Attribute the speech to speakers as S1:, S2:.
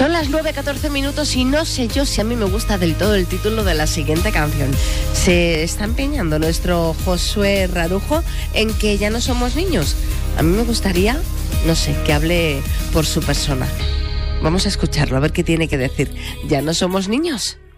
S1: Son las 9:14 y no sé yo si a mí me gusta del todo el título de la siguiente canción. Se está empeñando nuestro Josué Rarujo en que ya no somos niños. A mí me gustaría, no sé, que hable por su persona. Vamos a escucharlo, a ver qué tiene que decir. Ya no somos niños.